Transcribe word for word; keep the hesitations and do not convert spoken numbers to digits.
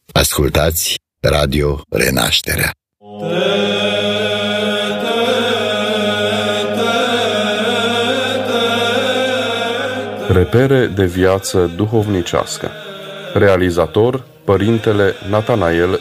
Ascultați Radio Renașterea. Repere de viață duhovnicească. Realizator: Părintele Natanael